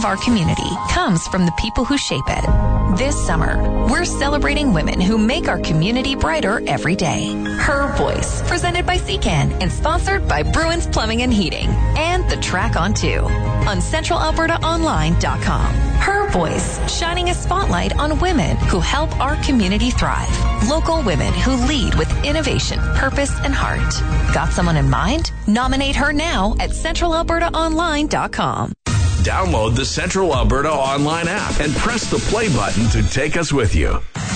our community comes from the people who shape it. This summer, we're celebrating women who make our community brighter every day. Her Voice, presented by Seacan and sponsored by Bruins Plumbing and Heating and the Track on 2 on CentralAlbertaOnline.com. Her Voice, shining a spotlight on women who help our community thrive. Local women who lead with innovation, purpose, and heart. Got someone in mind? Nominate her now at CentralAlbertaOnline.com. Download the Central Alberta Online app and press the play button to take us with you.